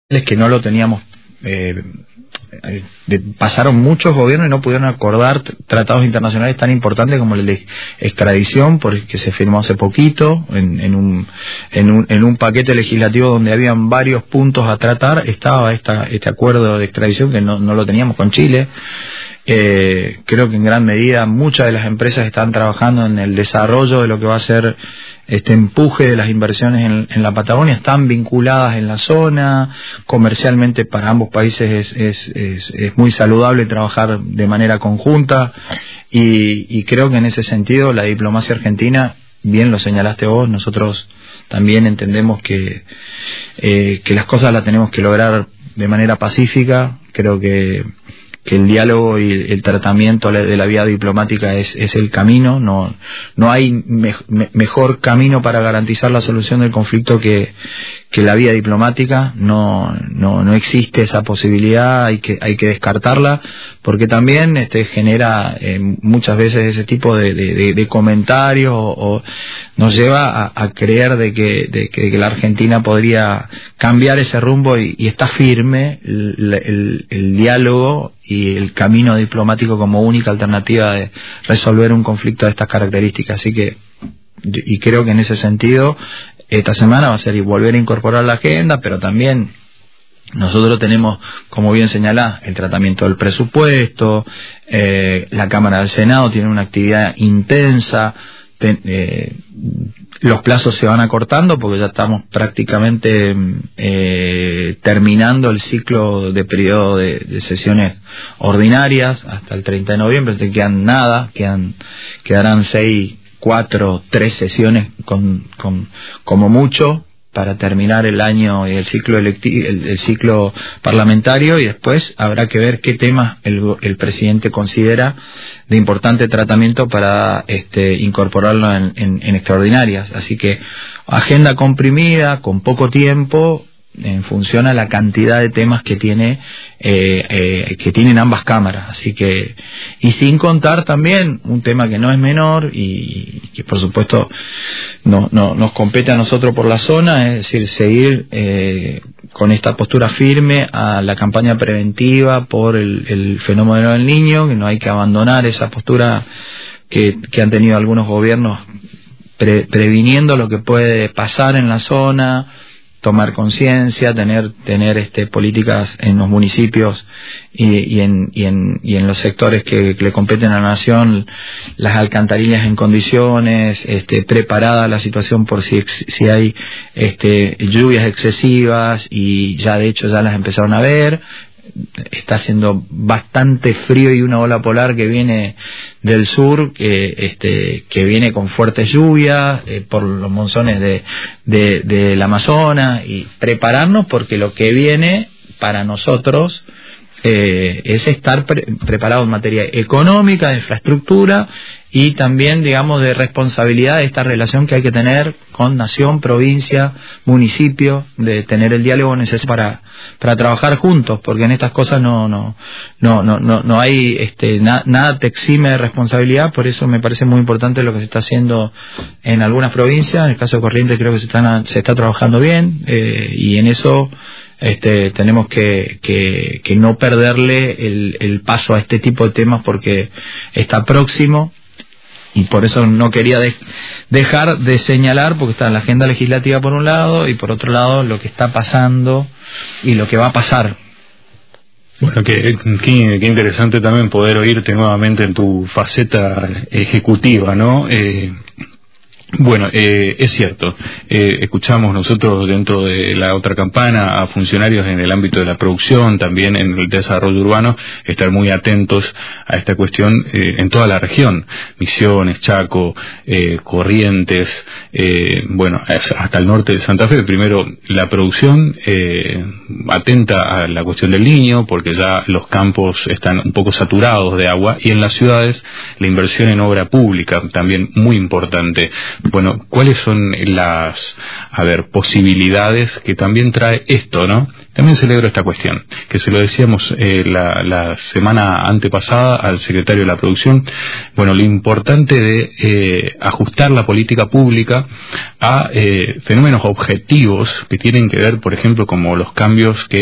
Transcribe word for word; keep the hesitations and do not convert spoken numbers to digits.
es que no lo teníamos, eh, de, pasaron muchos gobiernos y no pudieron acordar tratados internacionales tan importantes como el de extradición, porque se firmó hace poquito en, en, un, en, un, en un paquete legislativo donde habían varios puntos a tratar. Estaba esta, este acuerdo de extradición que no, no lo teníamos con Chile. Eh, creo que en gran medida muchas de las empresas están trabajando en el desarrollo de lo que va a ser este empuje de las inversiones en, en la Patagonia, están vinculadas en la zona. Comercialmente para ambos países es, es, es, es muy saludable trabajar de manera conjunta, y, y creo que en ese sentido la diplomacia argentina, bien lo señalaste vos, nosotros también entendemos que, eh, que las cosas las tenemos que lograr de manera pacífica. Creo que que el diálogo y el tratamiento de la vía diplomática es, es el camino. No, no hay me, me, mejor camino para garantizar la solución del conflicto que, que la vía diplomática. No, no, no existe esa posibilidad, hay que, hay que descartarla, porque también este, genera eh, muchas veces ese tipo de, de, de comentarios, o, o nos lleva a, a creer de que, de, que, de que la Argentina podría cambiar ese rumbo, y, y está firme el, el, el diálogo y el camino diplomático como única alternativa de resolver un conflicto de estas características. Así que, y creo que en ese sentido esta semana va a ser y volver a incorporar la agenda, pero también nosotros tenemos, como bien señalá, el tratamiento del presupuesto. eh, la Cámara del Senado tiene una actividad intensa. Ten, eh, los plazos se van acortando porque ya estamos prácticamente eh, terminando el ciclo de periodo de, de sesiones ordinarias hasta el treinta de noviembre. Te quedan nada, quedan quedarán seis, cuatro, tres sesiones con, con como mucho para terminar el año y el ciclo electi el, el ciclo parlamentario, y después habrá que ver qué temas el, el presidente considera de importante tratamiento para este, incorporarlo en, en, en extraordinarias. Así que agenda comprimida, con poco tiempo, en función a la cantidad de temas que tiene eh, eh, que tienen ambas cámaras. Así que, y sin contar también un tema que no es menor y que por supuesto no, no nos compete a nosotros por la zona, es decir, seguir eh, con esta postura firme a la campaña preventiva por el, el fenómeno del Niño, que no hay que abandonar esa postura que, que han tenido algunos gobiernos pre, previniendo lo que puede pasar en la zona, tomar conciencia, tener tener este políticas en los municipios y, y en y en y en los sectores que, que le competen a la nación, las alcantarillas en condiciones, este preparada la situación por si si hay este lluvias excesivas, y ya de hecho ya las empezaron a ver. Está haciendo bastante frío y una ola polar que viene del sur, que este que viene con fuertes lluvias eh, por los monzones de, de del Amazonas, y prepararnos porque lo que viene para nosotros eh, es estar pre preparados en materia económica, de infraestructura, y también, digamos, de responsabilidad de esta relación que hay que tener con nación, provincia, municipio, de tener el diálogo necesario para para trabajar juntos, porque en estas cosas no no no no no, no hay este na, nada te exime de responsabilidad. Por eso me parece muy importante lo que se está haciendo en algunas provincias. En el caso de Corrientes creo que se están se está trabajando bien, eh, y en eso Este, tenemos que, que, que no perderle el, el paso a este tipo de temas, porque está próximo, y por eso no quería de, dejar de señalar, porque está en la agenda legislativa por un lado, y por otro lado lo que está pasando y lo que va a pasar. Bueno, qué, qué, qué interesante también poder oírte nuevamente en tu faceta ejecutiva, ¿no? Eh, Bueno, eh, es cierto, eh, escuchamos nosotros dentro de la otra campana a funcionarios en el ámbito de la producción, también en el desarrollo urbano, estar muy atentos a esta cuestión eh, en toda la región, Misiones, Chaco, eh, Corrientes, eh, bueno, hasta el norte de Santa Fe. Primero, la producción eh, atenta a la cuestión del Niño, porque ya los campos están un poco saturados de agua, y en las ciudades la inversión en obra pública también muy importante. Bueno, ¿cuáles son las, a ver, posibilidades que también trae esto, no? También celebro esta cuestión, que se lo decíamos eh, la, la semana antepasada al secretario de la Producción. Bueno, lo importante de eh, ajustar la política pública a eh, fenómenos objetivos que tienen que ver, por ejemplo, como los cambios que